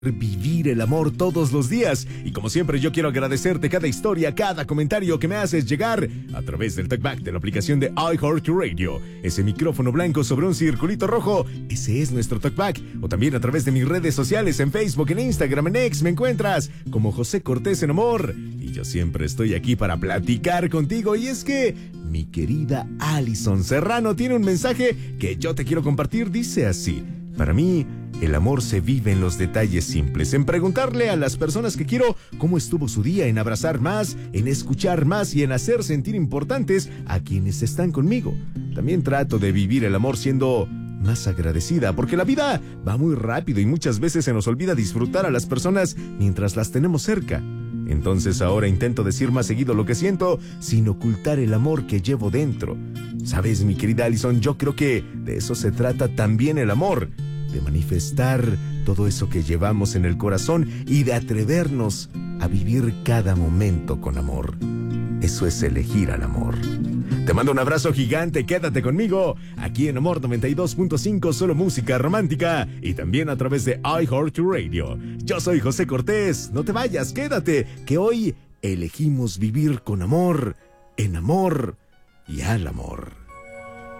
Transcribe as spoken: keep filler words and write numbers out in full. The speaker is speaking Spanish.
Vivir el amor todos los días. Y como siempre, yo quiero agradecerte cada historia, cada comentario que me haces llegar a través del talkback de la aplicación de iHeartRadio. Ese micrófono blanco sobre un circulito rojo, ese es nuestro talkback. O también a través de mis redes sociales, en Facebook, en Instagram, en X, me encuentras como José Cortés en Amor. Y yo siempre estoy aquí para platicar contigo. Y es que mi querida Alison Serrano tiene un mensaje que yo te quiero compartir. Dice así: para mí, el amor se vive en los detalles simples, en preguntarle a las personas que quiero cómo estuvo su día, en abrazar más, en escuchar más y en hacer sentir importantes a quienes están conmigo. También trato de vivir el amor siendo más agradecida, porque la vida va muy rápido y muchas veces se nos olvida disfrutar a las personas mientras las tenemos cerca. Entonces ahora intento decir más seguido lo que siento sin ocultar el amor que llevo dentro. Sabes, mi querida Alison, yo creo que de eso se trata también el amor, de manifestar todo eso que llevamos en el corazón y de atrevernos a vivir cada momento con amor. Eso es elegir al amor. Te mando un abrazo gigante, quédate conmigo aquí en Amor noventa y dos punto cinco, solo música romántica, y también a través de iHeartRadio. Yo soy José Cortés, no te vayas, quédate, que hoy elegimos vivir con amor, en amor y al amor.